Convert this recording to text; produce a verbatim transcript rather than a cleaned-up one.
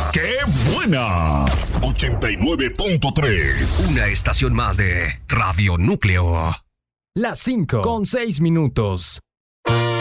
¡Qué buena! ochenta y nueve punto tres. Una estación más de Radio Núcleo. Las cinco con seis minutos.